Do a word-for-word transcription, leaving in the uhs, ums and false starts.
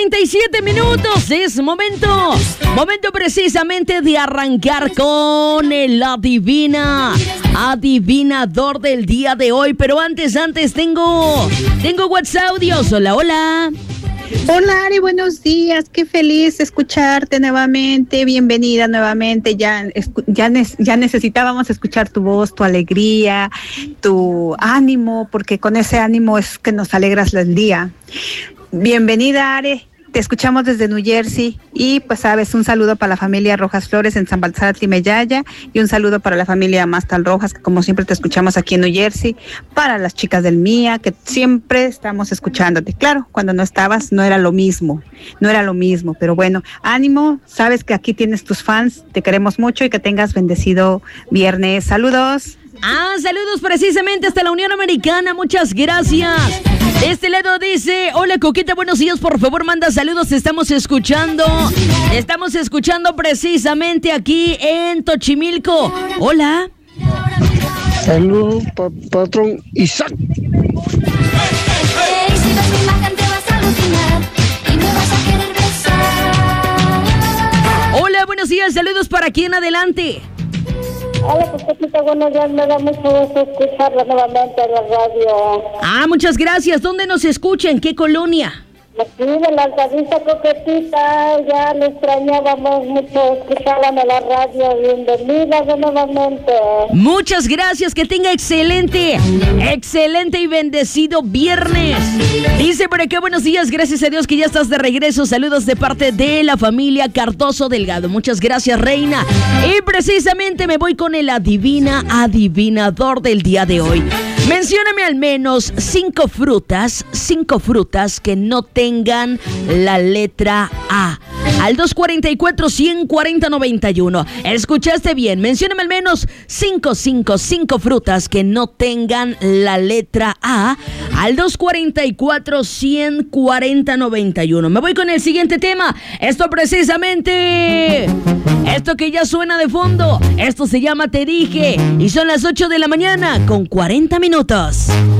treinta y siete minutos. Es momento, momento precisamente de arrancar con el adivina, adivinador del día de hoy. Pero antes, antes tengo, tengo WhatsApp audios. Hola, hola. Hola Ari, buenos días, qué feliz escucharte nuevamente, bienvenida nuevamente, ya, ya, ya necesitábamos escuchar tu voz, tu alegría, tu ánimo, porque con ese ánimo es que nos alegras el día. Bienvenida Ari, te escuchamos desde New Jersey y pues sabes, un saludo para la familia Rojas Flores en San Baltasar Timeyaya y un saludo para la familia Mastal Rojas, que como siempre te escuchamos aquí en New Jersey, para las chicas del M I A, que siempre estamos escuchándote. Claro, cuando no estabas no era lo mismo, no era lo mismo, pero bueno, ánimo, sabes que aquí tienes tus fans, te queremos mucho y que tengas bendecido viernes. Saludos. Ah, saludos precisamente hasta la Unión Americana, muchas gracias. De este lado dice, hola Coquita, buenos días, por favor manda saludos, te estamos escuchando, te estamos escuchando precisamente aquí en Tochimilco. Hola. Saludos, pa patrón Isaac. Hola, buenos días, saludos para aquí en adelante. Hola, Coquita, buenos días, me da mucho gusto escucharla nuevamente en la radio. Ah, muchas gracias. ¿Dónde nos escucha? ¿En qué colonia? Aquí de la Altavista, Coquetita, ya le extrañábamos mucho escucharla en la radio. Bienvenida de nuevamente. Muchas gracias, que tenga excelente, excelente y bendecido viernes. Dice por acá, buenos días, gracias a Dios que ya estás de regreso. Saludos de parte de la familia Cardoso Delgado. Muchas gracias, reina. Y precisamente me voy con el adivina, adivinador del día de hoy. Mencióname al menos cinco frutas, cinco frutas que no tengan la letra A. Al dos cuatro cuatro, uno cero cuatro cero nueve uno. Escuchaste bien, mencióname al menos cinco, cinco, cinco frutas que no tengan la letra A. Al dos cuatro cuatro, uno cero cuatro cero nueve uno. Me voy con el siguiente tema. Esto precisamente, esto que ya suena de fondo, esto se llama Te Dije. Y son las ocho de la mañana con cuarenta minutos.